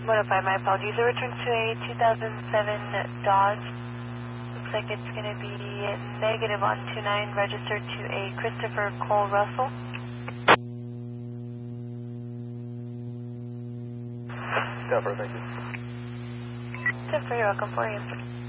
105, my apologies. A return to a 2007 Dodge. Looks like it's going to be negative on 29, registered to a Christopher Cole Russell. Denver, thank you. Denver, you're welcome. 4 answer.